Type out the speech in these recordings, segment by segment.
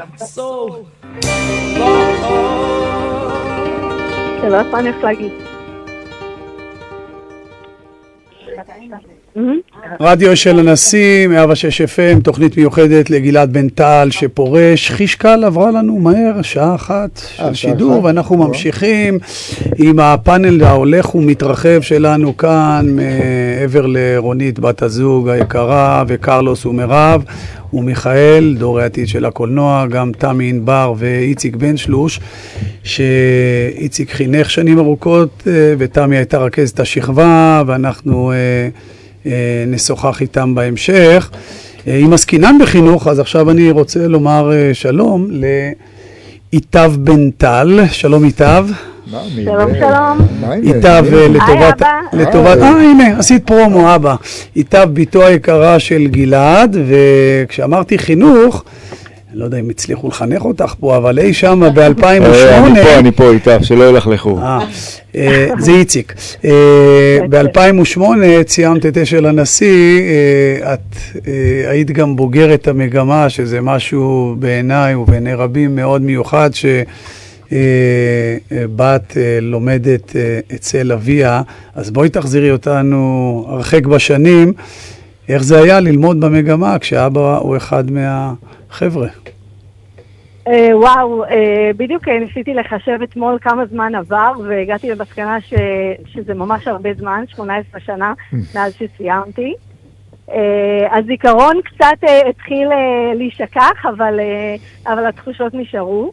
so שלא פעם איך להגיד. רדיו של הנשיא, 106 FM, תוכנית מיוחדת לגלעד בן טל שפורש. חישקל עברה לנו מהר, שעה אחת של שידור, ואנחנו ממשיכים עם הפאנל ההולך ומתרחב שלנו כאן, מעבר לרונית בת הזוג היקרה, וקרלוס ומירב, ומיכאל, דור העתיד של הקולנוע, גם תמי ענבר ואיציק בן שלוש, שאיציק חינך שנים ארוכות, ותמי הייתה רכזת השכבה, ואנחנו נשוחח איתם בהמשך. אם עסקינן בחינוך, אז עכשיו אני רוצה לומר שלום לאיתב בן טל. שלום איתב. שלום שלום. איתב לטובת, הנה, עשית פרומו, אבא. איתב ביתו היקרה של גלעד, וכשאמרתי חינוך, אני לא יודע אם הצליחו לחנך אותך פה, אבל אי שם ב-2008... אני פה איתך, שלא ילכלכו. זה איציק. ב-2008 ציימת את אשל הנשיא, את היית גם בוגרת המגמה, שזה משהו בעיניי ובעיני רבים מאוד מיוחד, שבת לומדת אצל אביה, אז בואי תחזירי אותנו הרחק בשנים, איך זה היה ללמוד במגמה כשאבא הוא אחד מהחבר'ה? וואו, בדיוק ניסיתי לחשב אתמול כמה זמן עבר, והגעתי למסקנה שזה ממש הרבה זמן, 18 שנה מאז שסיימתי. הזיכרון קצת התחיל להישכח, אבל התחושות נשארו.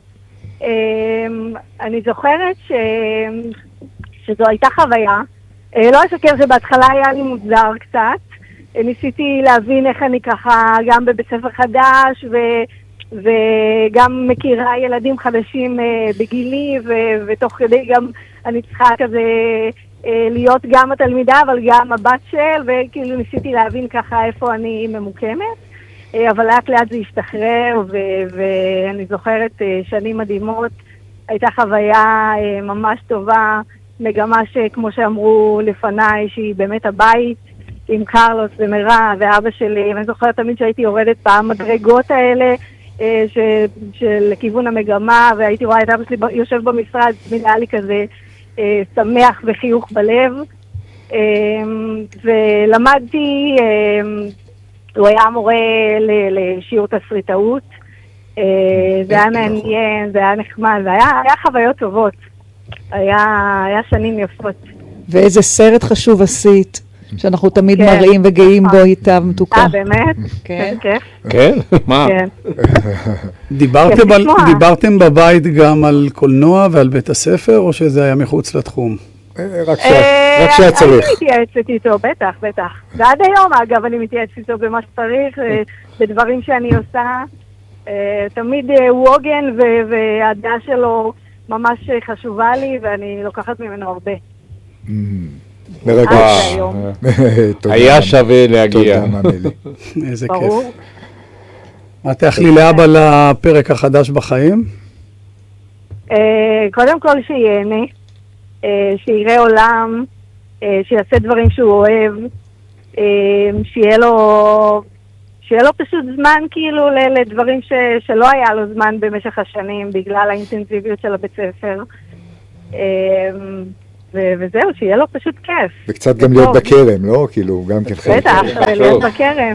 אני זוכרת שזו הייתה חוויה. לא אשקר שבהתחלה היה לי מוזר קצת. ניסיתי להבין איך אני ככה גם בבית ספר חדש וגם מכירה ילדים חדשים בגילי, ותוך כדי גם אני צריכה כזה להיות גם התלמידה אבל גם הבת של, וכאילו ניסיתי להבין ככה איפה אני ממוקמת, אבל לאט לאט זה השתחרר, ואני זוכרת שנים מדהימות. הייתה חוויה ממש טובה, מגמה שכמו שאמרו לפניי שהיא באמת הבית, עם קרלוס ומירב ואבא שלי, ואני זוכרת תמיד שהייתי יורדת במדרגות האלה של כיוון המגמה, והייתי רואה את אבא שלי יושב במשרד, תמיד היה לי כזה שמח וחיוך בלב, ולמדתי, הוא היה מורה לשיעור תסריטאות, זה היה מעניין, זה היה נחמד, זה היה חוויות טובות, היה שנים יפות. ואיזה סרט חשוב עשית, שאנחנו תמיד מראים וגאים בו איתב מתוקה. באמת? כן, כיף. כן? מה? דיברתם בבית גם על קולנוע ועל בית הספר, או שזה היה מחוץ לתחום? רק שהיה צריך. אני מתייעצת איתו, בטח. ועד היום, אגב, אני מתייעצת איתו במה שצריך, בדברים שאני עושה. תמיד הוא עוגן, והדעה שלו ממש חשובה לי, ואני לוקחת ממנו הרבה. מרגש. היה שווה להגיע. איזה כיף. מה תאחלי לאבא לפרק החדש בחיים? קודם כל שיהנה, שיראה עולם, שיעשה דברים שהוא אוהב, שיהיה לו פשוט זמן כאילו לדברים שלא היה לו זמן במשך השנים בגלל האינטנסיביות של הבית ספר. וזהו, שיהיה לו פשוט כיף. וקצת גם להיות בכרם, לא? כאילו, גם ככה. בטח, להיות בכרם.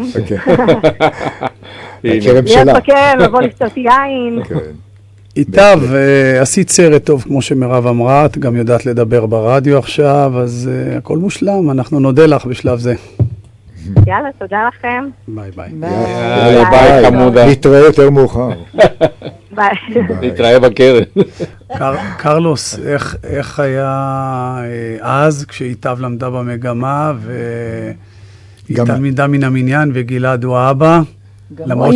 בכרם שלה. להיות בכרם, לבוא לשתות יין. איתב, עשית סרט טוב, כמו שמירב אמרה, את גם יודעת לדבר ברדיו עכשיו, אז הכל מושלם, אנחנו נודה לך בשלב זה. יאללה, תודה לכם. ביי ביי. יאללה, ביי חמודה. נתראה יותר מאוחר. ביי. נתראה בקרן. קרלוס, איך היה אז כשאיתב למדה במגמה והיא תלמידה מן המניין וגלעד הוא האבא? למרות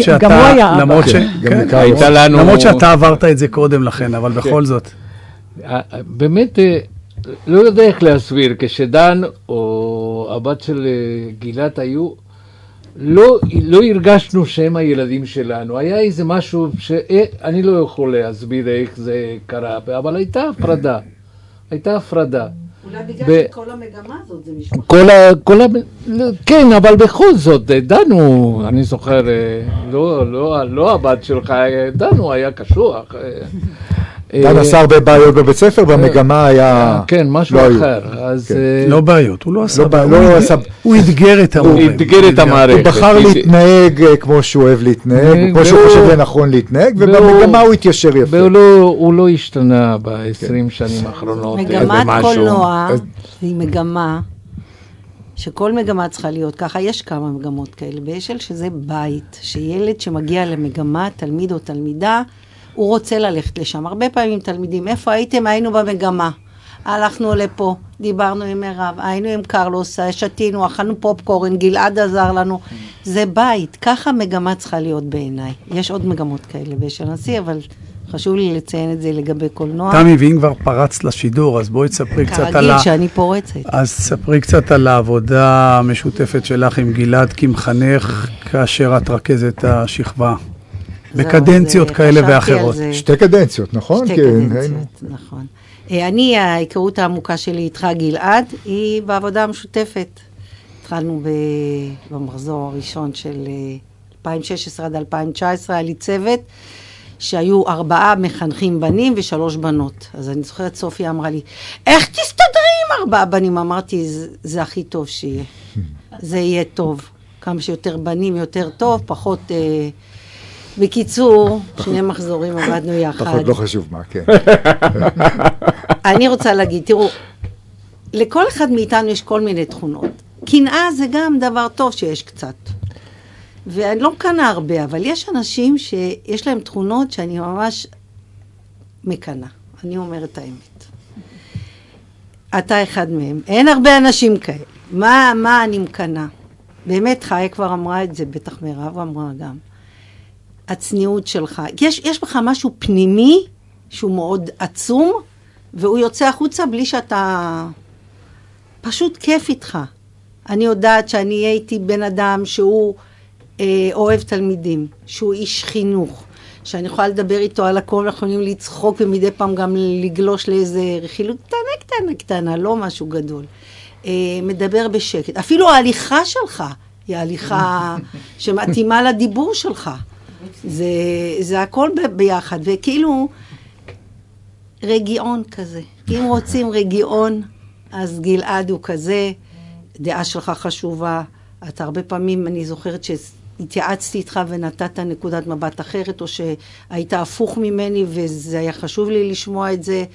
שאתה עברת את זה קודם לכן, אבל בכל זאת. באמת לא יודע איך להסביר, כשדן או הבת של גלעד היו, לא הרגשנו שהם הילדים שלנו. היה איזה משהו שאני לא יכול להסביר איך זה קרה, אבל הייתה הפרדה. אולי בגלל שכל המגמה הזאת זה משפחה. כן, אבל בכל זאת, דנו, אני זוכר, לא הבת שלך, דנו היה קשוח. דן עשה הרבה בעיות בבית ספר, במגמה היה... כן, משהו אחר. לא בעיות, הוא לא עשה... הוא אתגר את המערכת. הוא אתגר את המערכת. הוא בחר להתנהג כמו שהוא אוהב להתנהג, כמו שהוא חושב לנכון להתנהג, ובמגמה הוא התיישר יפה. והוא לא השתנה ב-20 שנים האחרונות. מגמת קולנוע היא מגמה שכל מגמה צריכה להיות ככה. יש כמה מגמות כאלה באשל, שזה בית, שילד שמגיע למגמה, תלמיד או תלמידה, הוא רוצה ללכת לשם. הרבה פעמים תלמידים, איפה הייתם? היינו במגמה. הלכנו לפה, דיברנו עם מירב, היינו עם קרלוס, שתינו, אכלנו פופקורן, גלעד עזר לנו. זה בית, ככה מגמה צריכה להיות בעיניי. יש עוד מגמות כאלה באשל הנשיא, אבל חשוב לי לציין את זה לגבי קולנוע. תמי, ואם כבר פרצת לשידור, אז בואי תספרי קצת על... כרגיל שאני פורצת. אז תספרי קצת על העבודה המשותפת שלך עם גלעד כמחנך, כאשר את רכזת השכבה. בקדנציות כאלה ואחרות. שתי קדנציות, נכון? שתי קדנציות, נכון. אני, ההיכרות העמוקה שלי איתך, גלעד, היא בעבודה המשותפת. התחלנו במחזור הראשון של 2016 עד 2019, היה לי צוות שהיו 4 מחנכים בנים ו3 בנות. אז אני זוכרת, סופיה אמרה לי, איך תסתדרי עם 4 בנים? אמרתי, זה הכי טוב שיהיה. זה יהיה טוב. כמה שיותר בנים יותר טוב, פחות... בקיצור, 2 מחזורים עבדנו יחד. פחות לא חשוב מה, כן. אני רוצה להגיד, תראו, לכל אחד מאיתנו יש כל מיני תכונות. קנאה זה גם דבר טוב שיש קצת. ואני לא מקנה הרבה, אבל יש אנשים שיש להם תכונות שאני ממש מקנה. אני אומרת האמת. אתה אחד מהם. אין הרבה אנשים כאלה. מה אני מקנה? באמת, חיה כבר אמרה את זה, בטח מירב אמרה גם. הצניעות שלך. יש בך משהו פנימי שהוא מאוד עצום, והוא יוצא החוצה בלי שאתה... פשוט כיף איתך. אני יודעת שאני הייתי בן אדם שהוא אוהב תלמידים, שהוא איש חינוך, שאני יכולה לדבר איתו על הכל, יכולים לצחוק ומדי פעם גם לגלוש לאיזה רכילות קטנה, לא משהו גדול. מדבר בשקט. אפילו ההליכה שלך היא ההליכה שמתאימה לדיבור שלך. זה הכל ביחד, וכאילו רגיעון כזה. אם רוצים רגיעון, אז גלעד הוא כזה, דעה שלך חשובה. אתה הרבה פעמים, אני זוכרת שהתייעצתי איתך ונתת נקודת מבט אחרת, או שהיית הפוך ממני, וזה היה חשוב לי לשמוע את זה,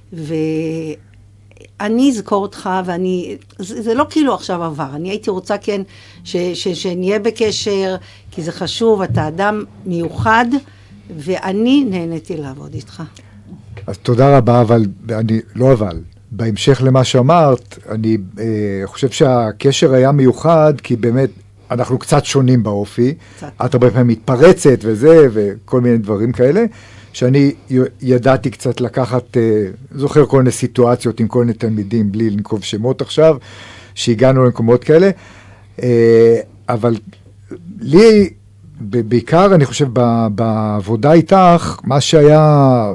ואני אזכור אותך, זה לא כאילו עכשיו עבר, אני הייתי רוצה כן, שנהיה בקשר, כי זה חשוב, אתה אדם מיוחד, ואני נהניתי לעבוד איתך. אז תודה רבה, אבל בהמשך למה שאמרת, אני חושב שהקשר היה מיוחד, כי באמת אנחנו קצת שונים באופי, את הרבה פעמים מתפרצת וזה, וכל מיני דברים כאלה, שאני ידעתי קצת לקחת, זוכר כל מיני סיטואציות עם כל מיני תלמידים, בלי לנקוב שמות עכשיו, שהגענו למקומות כאלה, אבל לי, בעיקר אני חושב בעבודה איתך, מה שהיה,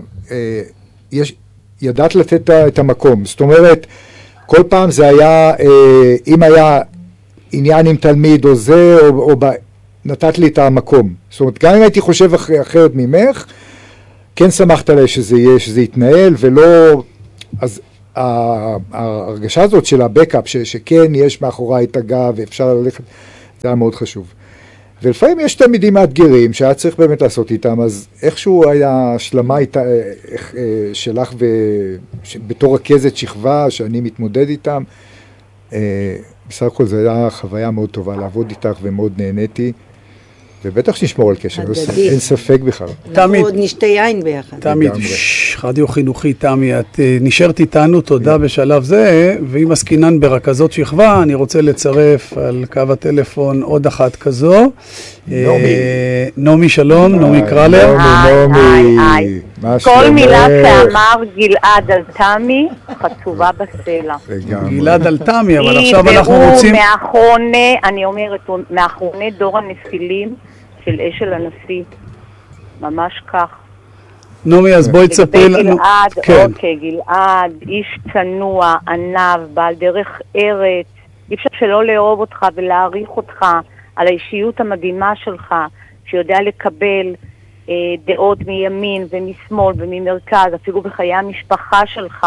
ידעת לתת את המקום, זאת אומרת, כל פעם זה היה, אם היה עניין עם תלמיד או זה, או נתת לי את המקום, זאת אומרת, גם אם הייתי חושב אחרת ממך, כן שמחת עליי שזה יתנהל, ולא, אז ההרגשה הזאת של הבקאפ, שכן יש מאחורי את הגב, ואפשר ללכת, זה היה מאוד חשוב. ולפעמים יש תלמידים מאתגרים, שהיה צריך באמת לעשות איתם, אז איכשהו היה השלמה שלך, בתור רכזת שכבה, שאני מתמודד איתם, בסך הכל זו הייתה חוויה מאוד טובה לעבוד איתך, ומאוד נהניתי. ובטח שנשמור על קשר, אין ספק בכלל. אנחנו עוד נשתה יין ביחד. תמי, רדיו חינוכי, תמי, את נשארת איתנו, תודה בשלב זה, ואם עסקינן ברכזות שכבה, אני רוצה לצרף על קו הטלפון עוד אחת כזו. נעמי שלום, נעמי קרלר. נעמי. כל מילה שאמר גלעד על תמי, חצובה בסלע. גלעד על תמי, אבל עכשיו אנחנו רוצים... והוא מאחרוני, אני אומרת, מאחרוני דור הנפילים, של אשל הנשיא, ממש כך. נעמי, אז בואי תספרי לנו. גלעד, כן. אוקיי, גלעד, איש צנוע, ענב, בעל דרך ארץ, אי אפשר שלא לאהוב אותך ולהעריך אותך על האישיות המדהימה שלך, שיודע לקבל דעות מימין ומשמאל וממרכז, אפילו בחיי המשפחה שלך.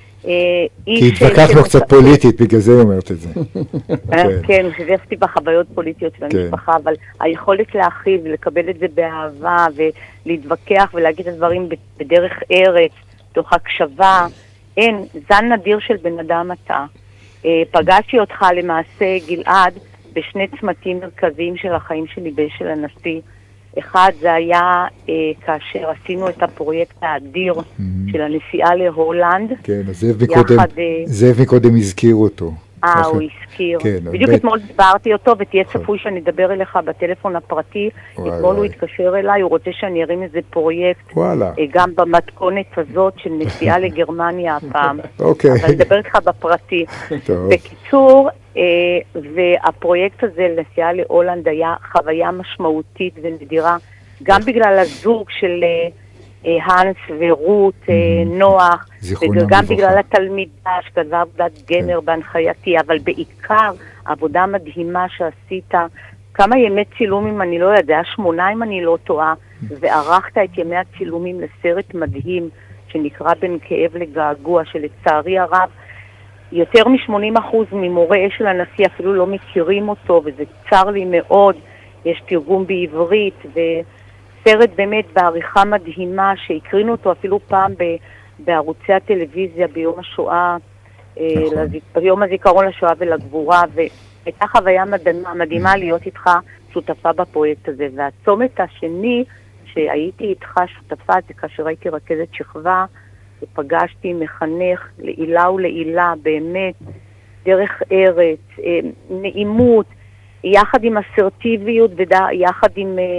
כי התווכחנו קצת פוליטית, בגלל זה אומרת את זה. כן, שזפתי בחוויות פוליטיות של המשפחה, אבל היכולת להכיל ולקבל את זה באהבה ולהתווכח ולהגיד את הדברים בדרך ארץ, תוך הקשבה, אין, זן נדיר של בן אדם אתה. פגשתי אותך למעשה, גלעד, בשני צמתים מרכזיים של החיים שלי בשל הנשיא. אחד זה היה כאשר עשינו את הפרויקט האדיר של הנסיעה להולנד. כן, אז זאב מקודם הזכיר אותו. הוא הזכיר. בדיוק אתמול דיברתי אותו, ותהיה צפוי שאני אדבר אליך בטלפון הפרטי. אתמול הוא התקשר אליי, הוא רוצה שאני ארים איזה פרויקט, גם במתכונת הזאת של נסיעה לגרמניה הפעם. אבל נדבר איתך בפרטי. בקיצור, והפרויקט הזה לנסיעה להולנד היה חוויה משמעותית ונדירה, גם בגלל הזוג של הנס ורות נוח, וגם בגלל התלמידה שכתבה עבודת גמר בהנחייתי, אבל בעיקר עבודה מדהימה שעשית, כמה ימי צילומים אני לא יודע, 8 אם אני לא טועה, וערכת את ימי הצילומים לסרט מדהים שנקרא בין כאב לגעגוע, שלצערי הרב יותר מ-80% ממורי אשל הנשיא אפילו לא מכירים אותו, וזה צר לי מאוד. יש תרגום בעברית, וסרט באמת בעריכה מדהימה, שהקרינו אותו אפילו פעם בערוצי הטלוויזיה ביום השואה, ביום הזיכרון לשואה ולגבורה, והייתה חוויה מדהימה להיות איתך שותפה בפרויקט הזה. והצומת השני שהייתי איתך שותפה זה כאשר הייתי רכזת שכבה, ופגשתי מחנך לעילה ולעילה, באמת, דרך ארץ, נעימות, יחד עם אסרטיביות ויחד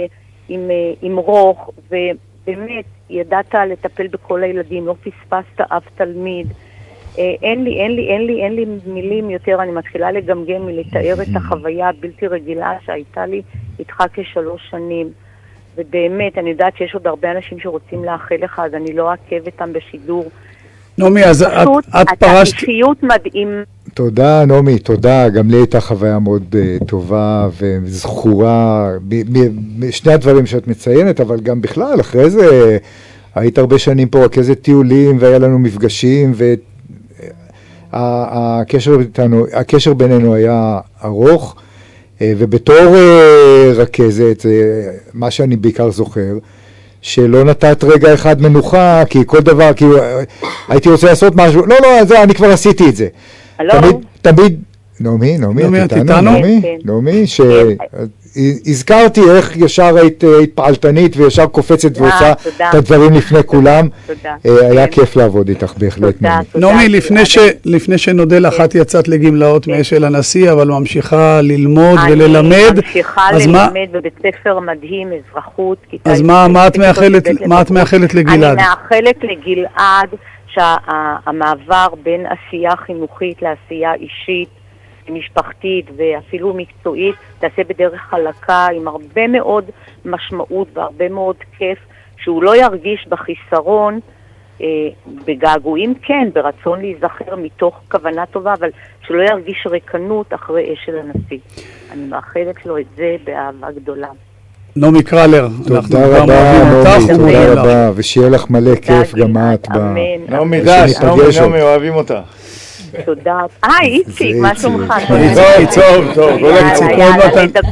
עם רוח, ובאמת ידעת לטפל בכל הילדים, לא פספסת אף תלמיד. אין לי מילים יותר, אני מתחילה לגמגם מלתאר את החוויה הבלתי רגילה שהייתה לי איתך כ3 שנים. ובאמת, אני יודעת שיש עוד הרבה אנשים שרוצים לאחל לך, אז אני לא אעכב אותם בשידור. נעמי, אז את פרשת... אישיות מדהים. תודה, נעמי, תודה. גם לי הייתה חוויה מאוד טובה וזכורה, שני הדברים שאת מציינת, אבל גם בכלל, אחרי זה היית הרבה שנים פה רכזת טיולים, והיה לנו מפגשים, והקשר בינינו היה ארוך, ובתור רכזת, מה שאני בעיקר זוכר, שלא נתת רגע אחד מנוחה, כי כל דבר, כי הייתי רוצה לעשות משהו, לא, זה, אני כבר עשיתי את זה. תמיד, נעמי, את איתנו? נעמי, שהזכרתי איך ישר היית פעלתנית וישר קופצת ועושה את הדברים לפני כולם. היה כיף לעבוד איתך בהחלט. נעמי, לפני שנודה לך, את יצאת לגמלאות מאשל הנשיא, אבל ממשיכה ללמוד וללמד. ממשיכה ללמד בבית ספר מדהים, אזרחות. אז מה את מאחלת לגלעד? אני מאחלת לגלעד שהמעבר בין עשייה חינוכית לעשייה אישית, משפחתית ואפילו מקצועית, תעשה בדרך חלקה עם הרבה מאוד משמעות והרבה מאוד כיף, שהוא לא ירגיש בחיסרון, בגעגועים כן, ברצון להיזכר מתוך כוונה טובה, אבל שלא ירגיש ריקנות אחרי אשל הנשיא. אני מאחלת לו את זה באהבה גדולה. נעמי קרלר, תודה רבה, ושיהיה לך מלא כיף גם את. נעמי דש, נעמי אוהבים אותה. תודה. איציק, מה שלומך? טוב.